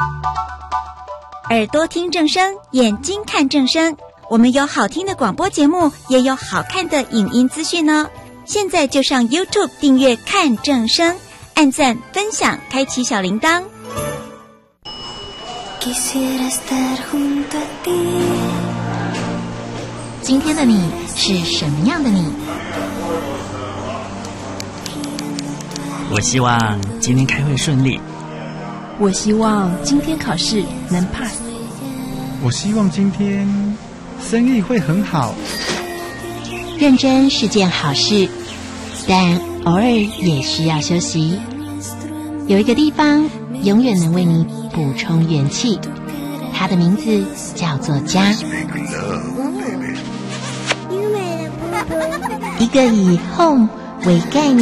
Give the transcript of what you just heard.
耳朵听正声，眼睛看正声。我们有好听的广播节目，也有好看的影音资讯哦。现在就上 YouTube 订阅看正声，按赞分享，开启小铃铛。 今天的你是什么样的你？ 我希望今天开会顺利。 我希望今天考试能 pass。 我希望今天生意会很好。 认真是件好事，但偶尔也需要休息。有一个地方永远能为你补充元气，它的名字叫做家。一个以 home 为概念